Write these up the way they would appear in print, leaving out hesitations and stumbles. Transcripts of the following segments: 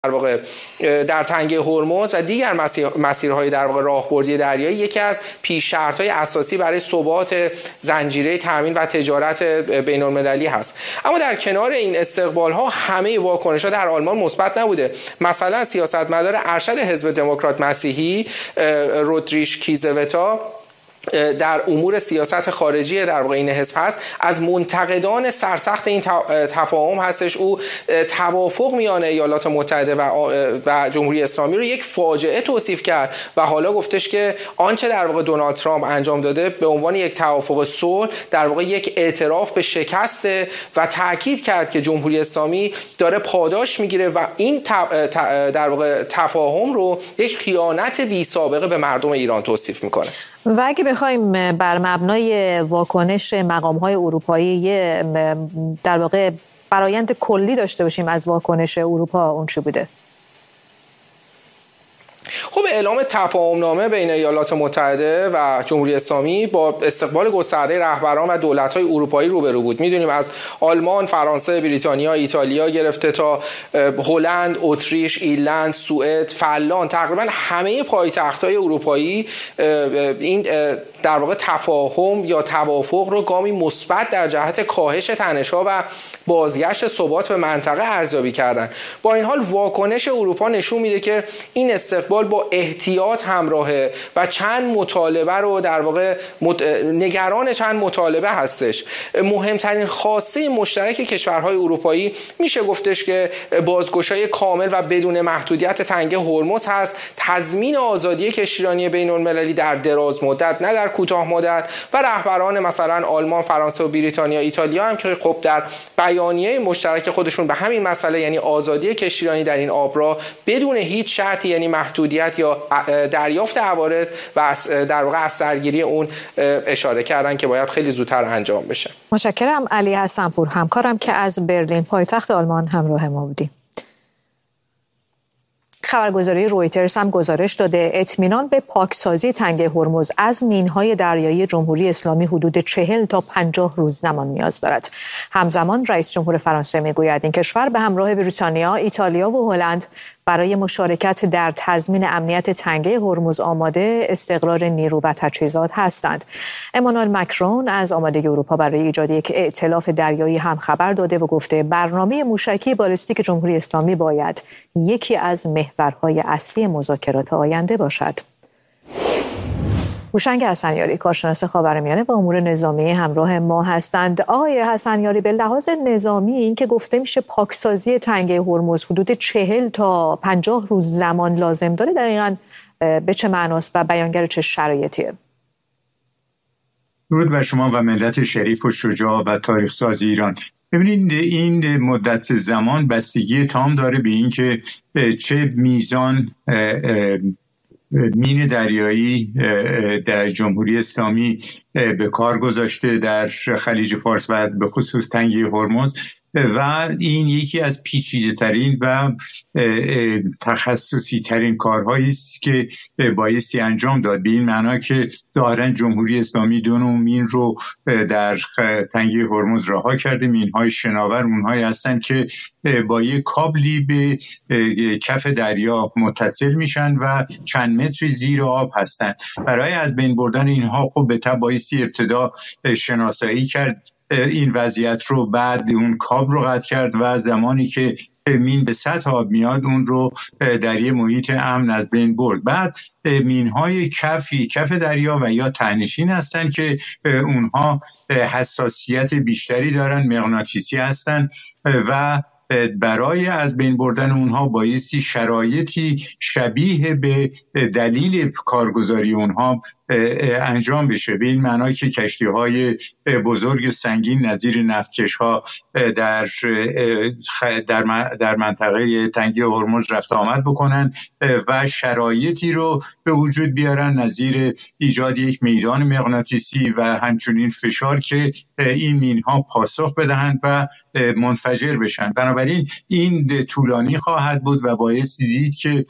در واقع در تنگه هرمز و دیگر مسیرهای در واقع راهبردی دریایی یکی از پیش شرط‌های اساسی برای ثبات زنجیره تامین و تجارت بین‌المللی هست. اما در کنار این استقبال‌ها همه واکنش‌ها در آلمان مثبت نبوده. مثلا سیاستمدار ارشد حزب دموکرات مسیحی رودریش کیزوتا در امور سیاست خارجی در واقع این حزب هست، از منتقدان سرسخت این تفاهم هستش. او توافق میان ایالات متحده و جمهوری اسلامی رو یک فاجعه توصیف کرد و حالا گفتش که آنچه در واقع دونالد ترامپ انجام داده به عنوان یک توافق صلح در واقع یک اعتراف به شکست و تاکید کرد که جمهوری اسلامی داره پاداش میگیره و این در واقع تفاهم رو یک خیانت بی سابقه به مردم ایران توصیف میکنه. و اگه بخوایم بر مبنای واکنش مقام‌های اروپایی در واقع فرایند کلی داشته باشیم از واکنش اروپا، اون چی بوده؟ خب اعلام تفاهمنامه بین ایالات متحده و جمهوری اسلامی با استقبال گسترده رهبران و دولت‌های اروپایی روبرو بود. می‌دونیم از آلمان، فرانسه، بریتانیا، ایتالیا گرفته تا هلند، اتریش، ایرلند، سوئد، فنلاند، تقریبا همه پایتخت‌های اروپایی این در واقع تفاهم یا توافق رو گامی مثبت در جهت کاهش تنش‌ها و بازگشت ثبات به منطقه ارزیابی کردن. با این حال واکنش اروپا نشون میده که این استقبال با احتیاط همراهه و چند مطالبه رو در واقع نگران چند مطالبه هستش. مهمترین خواسته مشترک کشورهای اروپایی میشه گفتش که بازگشایی کامل و بدون محدودیت تنگه هرمز هست، تضمین آزادی کشتیرانی بین‌المللی در دراز مدت نه در کوتاه مدت، و رهبران مثلا آلمان، فرانسه و بریتانیا، ایتالیا هم که خب در بیانیه مشترک خودشون به همین مسئله یعنی آزادی کشتیرانی در این آبراه بدون هیچ شرطی یعنی محدودیت یا دریافت عوارض و در واقع از سرگیری اون اشاره کردن که باید خیلی زودتر انجام بشه. متشکرم. علی حسن‌پور همکارم که از برلین پایتخت آلمان همراه ما بودیم. خبرگزاری رویترز هم گزارش داده اطمینان به پاکسازی تنگه هرمز از مینهای دریایی جمهوری اسلامی حدود 40 تا 50 روز زمان نیاز دارد. همزمان رئیس جمهور فرانسه میگوید این کشور به همراه بریتانیا، ایتالیا و هلند برای مشارکت در تضمین امنیت تنگه هرمز آماده استقرار نیرو و تجهیزات هستند. امانوئل مکرون از آمادگی اروپا برای ایجاد یک ائتلاف دریایی هم خبر داده و گفته برنامه موشکی بالستیک جمهوری اسلامی باید یکی از محورهای اصلی مذاکرات آینده باشد. هوشنگ حسنیاری کارشناس خاورمیانه و امور نظامی همراه ما هستند. آقای حسنیاری، به لحاظ نظامی این که گفته میشه پاکسازی تنگه هرمز حدود 40 تا 50 روز زمان لازم داره، دقیقاً به چه معناست و بیانگر چه شرایطیه؟ درود بر شما و ملت شریف و شجاع و تاریخ ساز ایران. ببینید این مدت زمان بستگی تام داره به این که چه میزان مین دریایی در جمهوری اسلامی به کار گذاشته در خلیج فارس و به خصوص تنگه هرمز، و این یکی از پیچیده ترین و تخصصی ترین کارهایی است که بایستی انجام داد، به این معنا که ظاهرا جمهوری اسلامی دو نوع مین رو در تنگه هرمز رها کرده. مین‌های شناور اونهایی هستن که با یک کابلی به کف دریا متصل میشن و چند متری زیر آب هستن. برای از بین بردن اینها خب به تبع بایستی ابتدا شناسایی کرد این وضعیت رو، بعد اون کاب رو قطع کرد و زمانی که مین به سطح آب میاد اون رو در یه محیط امن از بین برد. بعد مین‌های کف دریا و یا ته‌نشین هستن که اونها حساسیت بیشتری دارن، مغناطیسی هستن و برای از بین بردن اونها بایستی شرایطی شبیه به دلیل کارگزاری اونها انجام بشه، به این معنا که کشتی‌های بزرگ و سنگین نظیر نفتکش‌ها در منطقه تنگه هرمز رفت آمد بکنن و شرایطی رو به وجود بیارن نظیر ایجاد یک میدان مغناطیسی و همچنین فشار که این مین‌ها پاسخ بدهند و منفجر بشن. بنابراین این طولانی خواهد بود و بایستی دید که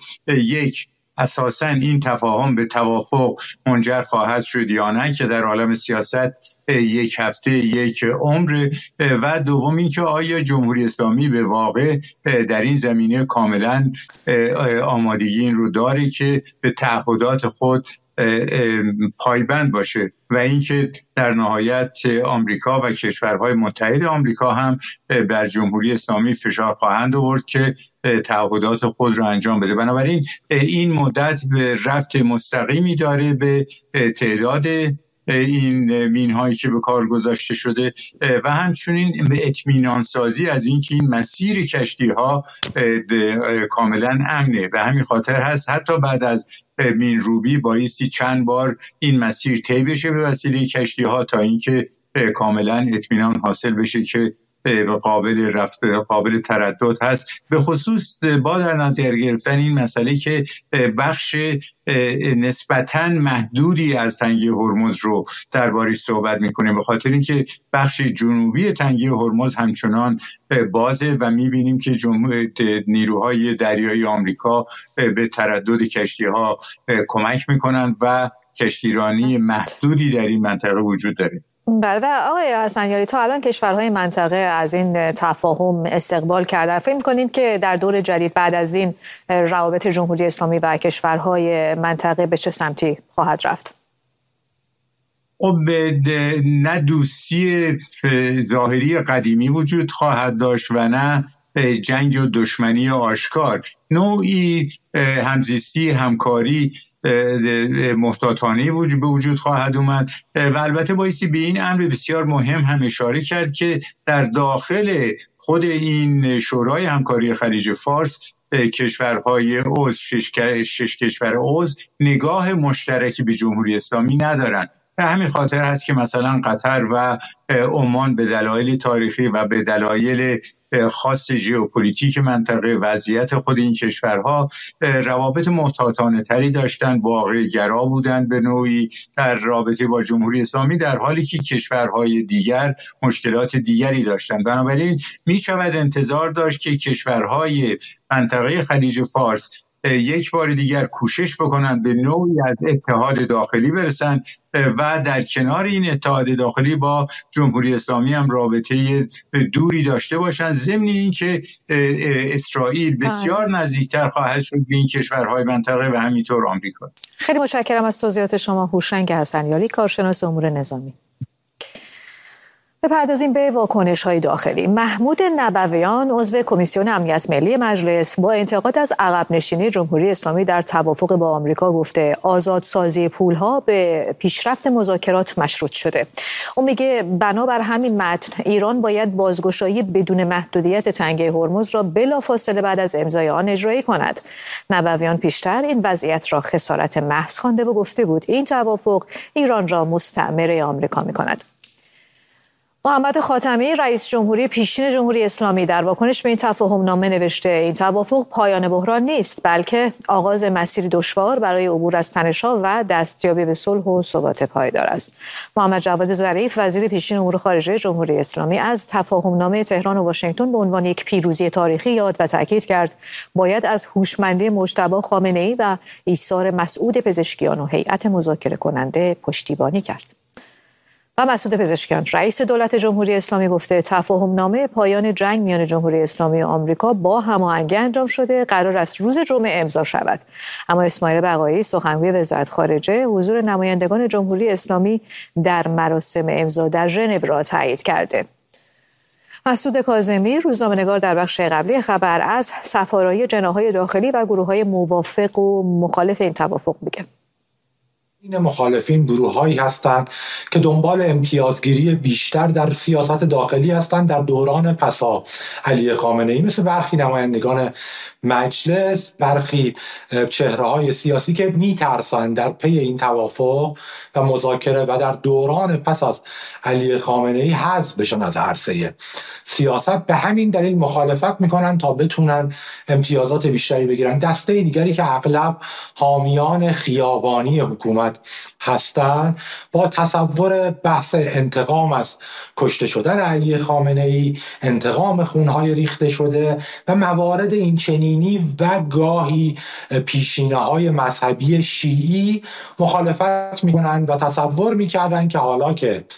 اساساً این تفاهم به توافق منجر خواهد شد یا نه، که در عالم سیاست یک هفته یک عمر، و دوم اینکه آیا جمهوری اسلامی به واقع در این زمینه کاملا آمادگی این رو داره که به تعهدات خود پایبند باشه و اینکه در نهایت آمریکا و کشورهای متحد آمریکا هم بر جمهوری اسلامی فشار خواهند آورد که تعهدات خود را انجام بده. بنابراین این مدت به ربط مستقیمی داره به تعداد این مین‌هایی که به کار گذاشته شده و همچنین به اطمینان سازی از اینکه این مسیر کشتی‌ها کاملا امنه. به همین خاطر هست حتی بعد از مین روبی بایستی چند بار این مسیر طی بشه به وسیله کشتی‌ها تا اینکه کاملا اطمینان حاصل بشه که قابل قابل تردد هست. به خصوص با در نظر گرفتن این مسئله که بخش نسبتاً محدودی از تنگه هرمز رو دربارش صحبت میکنیم، به خاطر اینکه بخش جنوبی تنگه هرمز همچنان بازه و میبینیم که نیروهای دریایی آمریکا به تردد کشتی‌ها کمک میکنن و کشتیرانی محدودی در این منطقه وجود داره. بله. و آقای حسنیاری، تا الان کشورهای منطقه از این تفاهم استقبال کردن. فکر می‌کنید که در دور جدید بعد از این روابط جمهوری اسلامی و کشورهای منطقه به چه سمتی خواهد رفت؟ نه دوستی ظاهری قدیمی وجود خواهد داشت و نه جنگ و دشمنی آشکار. نوعی همزیستی، همکاری محتاطانه به وجود خواهد اومد و البته بایستی به این امر بسیار مهم هم اشاره کرد که در داخل خود این شورای همکاری خلیج فارس کشورهای عضو، شش کشور عضو نگاه مشترکی به جمهوری اسلامی ندارند. به همین خاطر هست که مثلا قطر و عمان به دلایل تاریخی و به دلایل خاص ژئوپلیتیک منطقه وضعیت خود این کشورها روابط محتاطانه تری داشتن، واقع گرا بودن به نوعی در رابطه با جمهوری اسلامی، در حالی که کشورهای دیگر مشکلات دیگری داشتن. بنابراین می شود انتظار داشت که کشورهای منطقه خلیج فارس یک بار دیگر کوشش بکنند به نوعی از اتحاد داخلی برسن و در کنار این اتحاد داخلی با جمهوری اسلامی هم رابطه دوری داشته باشند، ضمن اینکه اسرائیل بسیار نزدیکتر خواهد شد به این کشورهای منطقه و همینطور آمریکا. خیلی متشکرم از توضیحات شما هوشنگ حسنیاری، کارشناس امور نظامی. بپردازیم به واکنش‌های داخلی. محمود نبویان عضو کمیسیون امنیت ملی مجلس با انتقاد از عقب نشینی جمهوری اسلامی در توافق با آمریکا گفته آزادسازی پول‌ها به پیشرفت مذاکرات مشروط شده. اون میگه بنابر همین متن ایران باید بازگشایی بدون محدودیت تنگه هرمز را بلافاصله بعد از امضای آن اجرایی کند. نبویان پیشتر این وضعیت را خسارت محض خوانده و گفته بود این توافق ایران را مستعمره آمریکا می‌کند. محمد خاتمی رئیس جمهوری پیشین جمهوری اسلامی در واکنش به این تفاهم نامه نوشته این توافق پایان بحران نیست بلکه آغاز مسیری دشوار برای عبور از تنش‌ها و دستیابی به صلح و ثبات پایدار است. محمد جواد ظریف وزیر پیشین امور خارجه جمهوری اسلامی از تفاهم نامه تهران و واشنگتن به عنوان یک پیروزی تاریخی یاد و تاکید کرد باید از هوشمندی مجتبی خامنه‌ای و ایثار مسعود پزشکیان و هیئت مذاکره کننده پشتیبانی کرد. و مسعود پزشکیان رئیس دولت جمهوری اسلامی گفته تفاهم نامه پایان جنگ میان جمهوری اسلامی و آمریکا با هماهنگی انجام شده، قرار است روز جمعه امضا شود. اما اسماعیل بقایی سخنگوی وزارت خارجه حضور نمایندگان جمهوری اسلامی در مراسم امضا در ژنو را تایید کرده. مسعود کاظمی روزنامه‌نگار در بخش قبلی خبر از سفارای جناح‌های داخلی و گروه‌های موافق و مخالف این توافق میگه. این مخالفین گروه‌هایی هستند که دنبال امتیازگیری بیشتر در سیاست داخلی هستند در دوران پسا علی خامنه‌ای، مثل برخی نمایندگان مجلس، برخی چهره‌های سیاسی که می‌ترسند در پی این توافق و مذاکره و در دوران پس از علی خامنه‌ای حذف بشن از عرصه سیاست. به همین دلیل مخالفت می‌کنند تا بتونن امتیازات بیشتری بگیرن. دسته دیگری که اغلب حامیان خیابانی حکومت هستند با تصور بحث انتقام از کشته شدن علی خامنه‌ای، انتقام خونهای ریخته شده و موارد این چنینی و گاهی پیشینه‌های مذهبی شیعی مخالفت می‌کنند و تصور می‌کردند که حالا که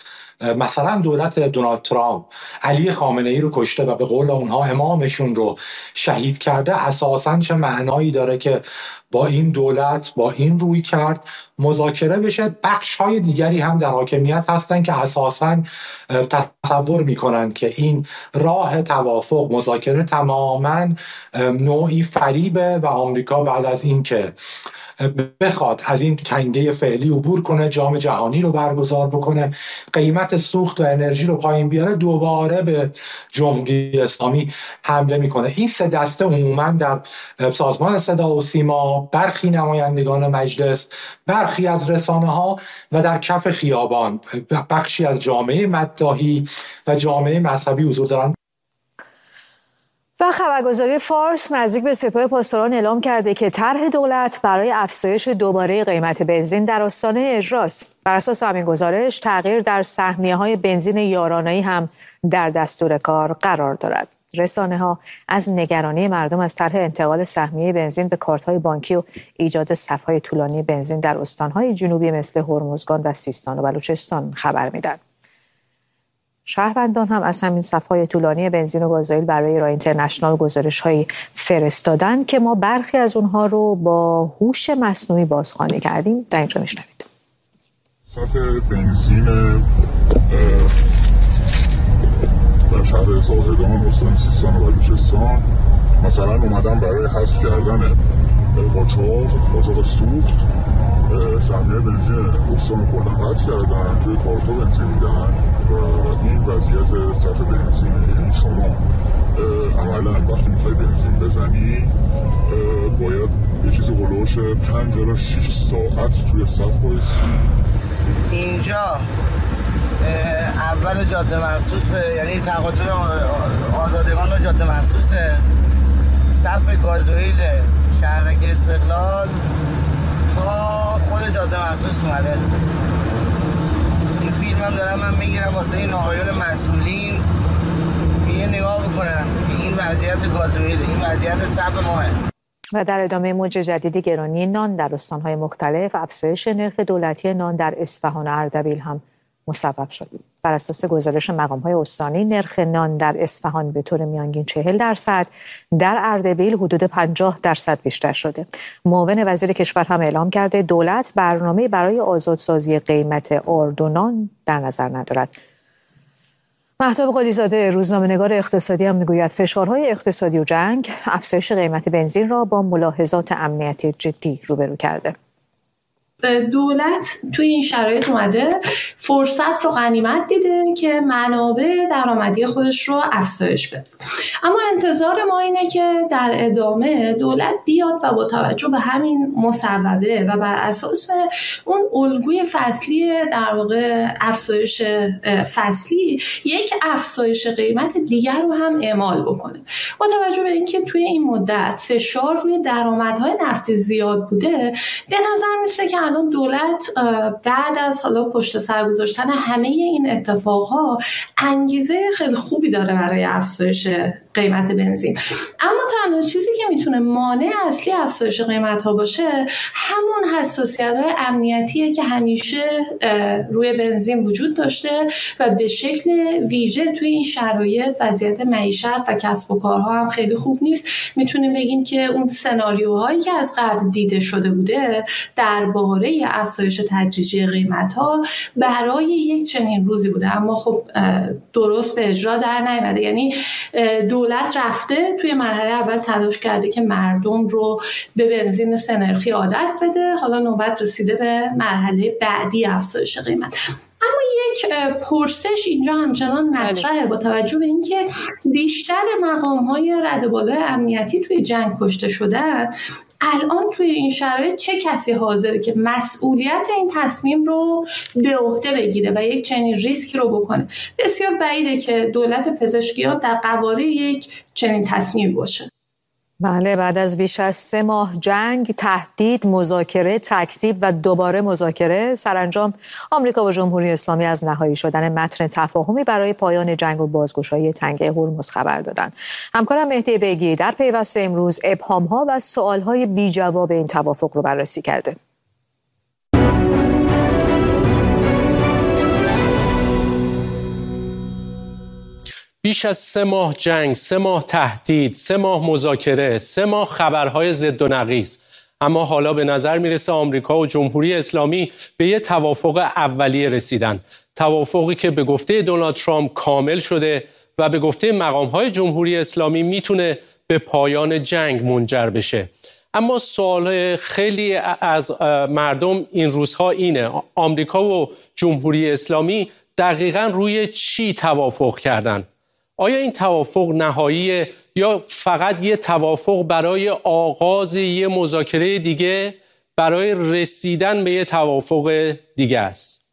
مثلا دولت دونالد ترامپ علی خامنه‌ای رو کشته و به قول اونها امامشون رو شهید کرده، اساساً چه معنایی داره که با این دولت با این روی کرد مذاکره بشه؟ بخش‌های دیگری هم در حاکمیت هستن که اساساً تصور میکنن که این راه توافق مذاکره تماماً نوعی فریبه و آمریکا بعد از این که بخواد از این تنگه فعلی عبور کنه، جام جهانی رو برگزار بکنه، قیمت سوخت و انرژی رو پایین بیاره، دوباره به جمهوری اسلامی حمله میکنه. این سه دسته عموما در سازمان صدا و سیما، برخی نمایندگان مجلس، برخی از رسانه ها و در کف خیابان بخشی از جامعه مداحی و جامعه مذهبی حضور دارن. و خبرگزاری فارس نزدیک به سپاه پاسداران اعلام کرده که طرح دولت برای افزایش دوباره قیمت بنزین در آستانه اجراست. بر اساس همین گزارش تغییر در سهمیه‌های بنزین یارانه‌ای هم در دستور کار قرار دارد. رسانه‌ها از نگرانی مردم از طرح انتقال سهمیه بنزین به کارت‌های بانکی و ایجاد صف‌های طولانی بنزین در استان‌های جنوبی مثل هرمزگان و سیستان و بلوچستان خبر میدن. شهروندان هم از همین صف‌های طولانی بنزین و گازوئیل برای رای اینترنشنال گزارش‌هایی فرستادن که ما برخی از اونها رو با هوش مصنوعی بازخوانی کردیم. در اینجا میشنوید. صف بنزین در شهر زاهدان استان سیستان و بلوچستان مثلا اومدن برای حذف کردن قاچاق سوخت سهمیه بنزین استان رو کلا قطع کردن، توی کارتا بنزین میدن و این وضعیت صف بنزین. یعنی شما عملا وقتی میخوای بنزین بزنی باید یه چیزی هلوش 5 تا 6 ساعت توی صف وایسی. اینجا اول جاده مخصوص به یعنی تقاطع آزادگان و جاده مخصوصه، صف گازوئیل شهرک استقلال تا خود جاده مخصوص اومده. این فیلم هم دارم من میگیرم واسه این آقایون مسئولین یه نگاه بکنن که این وضعیت گازوئیل، این وضعیت صف ماه. و در ادامه موج جدید گرانی نان در استان‌های مختلف، افزایش نرخ دولتی نان در اصفهان و اردبیل هم مسبب شد. بر اساس گزارش مقام‌های استانی، نرخ نان در اصفهان به طور میانگین 40%، در اردبیل حدود 50% بیشتر شده. معاون وزیر کشور هم اعلام کرده دولت برنامه برای آزادسازی قیمت آرد و نان در نظر ندارد. مهتاب قلیزاده روزنامه‌نگار اقتصادی هم میگوید فشارهای اقتصادی و جنگ افزایش قیمت بنزین را با ملاحظات امنیتی جدی روبرو کرده. دولت توی این شرایط اومده فرصت رو غنیمت دیده که منابع درآمدی خودش رو افزایش بده، اما انتظار ما اینه که در ادامه دولت بیاد و با توجه به همین مصوبه و بر اساس اون الگوی فصلی در واقع افزایش فصلی یک افزایش قیمت دیگر رو هم اعمال بکنه. با توجه به اینکه توی این مدت فشار روی درآمدهای نفتی زیاد بوده، به نظر میرسه که الان دولت بعد از حالا پشت سر گذاشتن همه این اتفاقها انگیزه خیلی خوبی داره برای افزایش قیمت بنزین. اما تنها چیزی که میتونه مانع اصلی افزایش قیمت‌ها باشه همون حساسیت‌های امنیتیه که همیشه روی بنزین وجود داشته و به شکل ویژه توی این شرایط وضعیت معیشت و کسب و کارها هم خیلی خوب نیست. میتونیم بگیم که اون سناریوهایی که از قبل دیده شده بوده درباره افزایش تدریجی قیمت‌ها برای یک چنین روزی بوده، اما خب درست به اجرا در نیامده. یعنی دولت رفته توی مرحله اول تلاش کرده که مردم رو به بنزین سه‌نرخی عادت بده، حالا نوبت رسیده به مرحله بعدی افزایش قیمت. اما یک پرسش اینجا همچنان مطرحه با توجه به اینکه بیشتر مقام‌های رده بالای امنیتی توی جنگ کشته شدن، الان توی این شرایط چه کسی حاضره که مسئولیت این تصمیم رو به عهده بگیره و یک چنین ریسکی رو بکنه؟ بسیار بعیده که دولت پزشکیان در قواره یک چنین تصمیمی باشه. بله، بعد از بیش از 3 ماه جنگ، تهدید، مذاکره، تکذیب و دوباره مذاکره، سرانجام آمریکا و جمهوری اسلامی از نهایی شدن متن تفاهمی برای پایان جنگ و بازگشایی تنگه هرمز خبر دادند. همکارم مهدی بیگی در پیوست امروز ابهام‌ها و سوال‌های بی جواب این توافق رو بررسی کرده. بیش از 3 ماه جنگ، 3 ماه تهدید، 3 ماه مذاکره، 3 ماه خبرهای ضد و نقیض. اما حالا به نظر میرسه آمریکا و جمهوری اسلامی به یه توافق اولیه رسیدن. توافقی که به گفته دونالد ترامپ کامل شده و به گفته مقام‌های جمهوری اسلامی میتونه به پایان جنگ منجر بشه. اما سوال خیلی از مردم این روزها اینه: آمریکا و جمهوری اسلامی دقیقاً روی چی توافق کردن؟ آیا این توافق نهاییه یا فقط یه توافق برای آغاز یه مذاکره دیگه، برای رسیدن به یه توافق دیگه است؟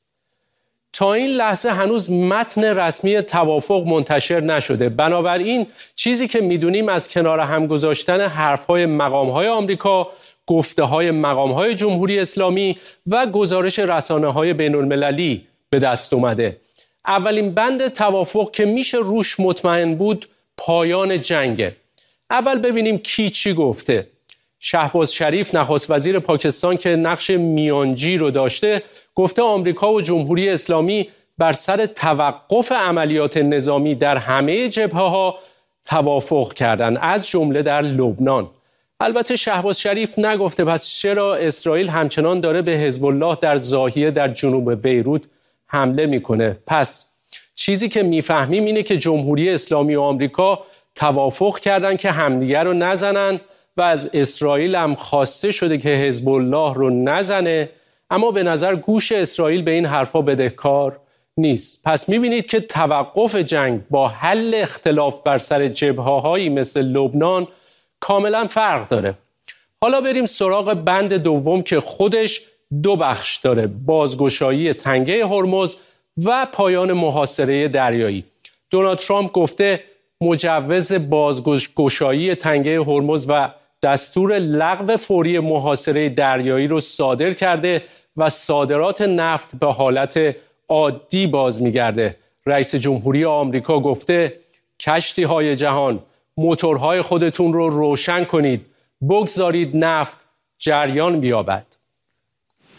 تا این لحظه هنوز متن رسمی توافق منتشر نشده. بنابراین چیزی که میدونیم از کنار هم گذاشتن حرفهای مقامهای آمریکا، گفته‌های مقامهای جمهوری اسلامی و گزارش رسانه‌های بین‌المللی به دست اومده. اولین بند توافق که میشه روش مطمئن بود پایان جنگه. اول ببینیم کی چی گفته. شهباز شریف نخست وزیر پاکستان که نقش میانجی رو داشته، گفته آمریکا و جمهوری اسلامی بر سر توقف عملیات نظامی در همه جبهه‌ها توافق کردند، از جمله در لبنان. البته شهباز شریف نگفته پس چرا اسرائیل همچنان داره به حزب الله در ضاحیه در جنوب بیروت حمله میکنه. پس چیزی که میفهمیم اینه که جمهوری اسلامی و آمریکا توافق کردن که همدیگر رو نزنن و از اسرائیل هم خواسته شده که حزب الله رو نزنه، اما به نظر گوش اسرائیل به این حرفا بدهکار نیست. پس میبینید که توقف جنگ با حل اختلاف بر سر جبهه‌هایی مثل لبنان کاملا فرق داره. حالا بریم سراغ بند دوم که خودش 2 بخش داره: بازگشایی تنگه هرمز و پایان محاصره دریایی. دونالد ترامپ گفته مجوز بازگشایی تنگه هرمز و دستور لغو فوری محاصره دریایی رو صادر کرده و صادرات نفت به حالت عادی باز می‌گرده. رئیس جمهوری آمریکا گفته کشتی‌های جهان، موتورهای خودتون رو روشن کنید، بگذارید نفت جریان بیابد.